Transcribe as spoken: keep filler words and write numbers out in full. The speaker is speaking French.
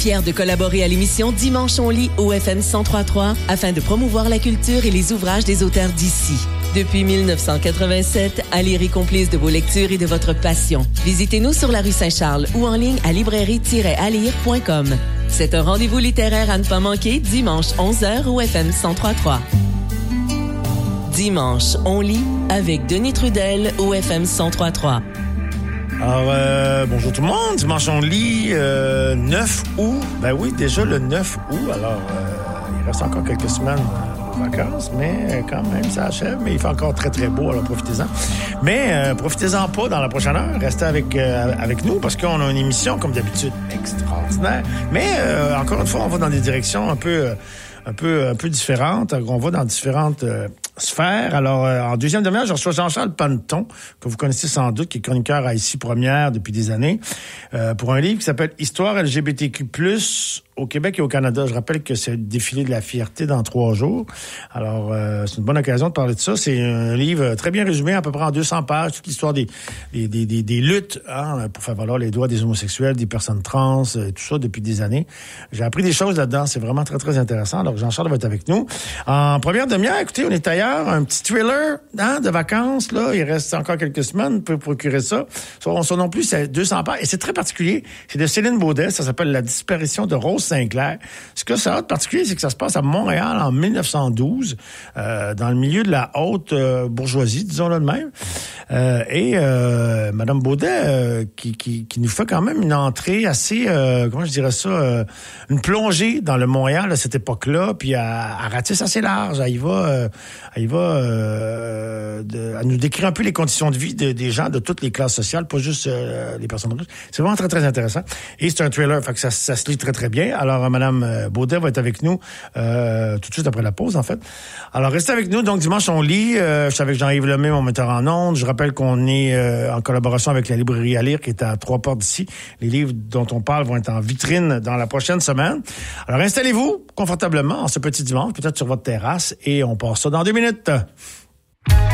fier de collaborer à l'émission Dimanche on lit au F M cent trois virgule trois afin de promouvoir la culture et les ouvrages des auteurs d'ici. Depuis dix-neuf cent quatre-vingt-sept, à lire est complice de vos lectures et de votre passion. Visitez-nous sur la rue Saint-Charles ou en ligne à librairie tiret à lire point com. C'est un rendez-vous littéraire à ne pas manquer dimanche onze heures au F M cent trois virgule trois. Dimanche, on lit avec Denis Trudel au F M cent trois virgule trois. Alors, euh, bonjour tout le monde. Dimanche, on lit euh, neuf août. Ben oui, déjà le neuf août. Alors, euh, il reste encore quelques semaines aux vacances, mais quand même, ça achève. Mais il fait encore très, très beau, alors profitez-en. Mais euh, profitez-en pas dans la prochaine heure. Restez avec, euh, avec nous parce qu'on a une émission, comme d'habitude, extraordinaire. Mais euh, encore une fois, on va dans des directions un peu... Euh, un peu un peu différentes. On va dans différentes euh, sphères. Alors, euh, en deuxième demi-heure, je reçois Jean-Charles Panneton, que vous connaissez sans doute, qui est chroniqueur à Ici Première depuis des années, euh, pour un livre qui s'appelle « Histoire L G B T Q plus » au Québec et au Canada. Je rappelle que c'est le défilé de la fierté dans trois jours. Alors, euh, c'est une bonne occasion de parler de ça. C'est un livre très bien résumé, à peu près en deux cents pages, toute l'histoire des, des, des, des, des luttes hein, pour faire valoir les droits des homosexuels, des personnes trans, euh, tout ça depuis des années. J'ai appris des choses là-dedans. C'est vraiment très, très intéressant. Alors, Jean-Charles va être avec nous. En première demi-heure, écoutez, on est ailleurs. Un petit thriller hein, de vacances. Là, il reste encore quelques semaines. On peut procurer ça. Son, son non plus, c'est deux cents pages. Et c'est très particulier. C'est de Céline Baudet. Ça s'appelle « La disparition de Rose Sinclair ». Ce que ça a de particulier, c'est que ça se passe à Montréal en mille neuf cent douze, euh, dans le milieu de la haute euh, bourgeoisie, disons-le de même. Euh, et euh, Madame Baudet, euh, qui, qui, qui nous fait quand même une entrée assez, euh, comment je dirais ça, euh, une plongée dans le Montréal à cette époque-là, puis elle, elle ratisse assez large. Elle y va, euh, elle y va euh, de, elle nous décrit un peu les conditions de vie de, des gens de toutes les classes sociales, pas juste euh, les personnes riches. C'est vraiment très, très intéressant. Et c'est un thriller, fait que ça, ça se lit très, très bien. Alors, Madame Baudet va être avec nous euh, tout de suite après la pause, en fait. Alors, restez avec nous. Donc, dimanche, on lit. Euh, je suis avec Jean-Yves Lemay, mon metteur en ondes. Je rappelle qu'on est euh, en collaboration avec la librairie à lire, qui est à trois portes d'ici. Les livres dont on parle vont être en vitrine dans la prochaine semaine. Alors, installez-vous confortablement en ce petit dimanche, peut-être sur votre terrasse, et on passe ça dans deux minutes.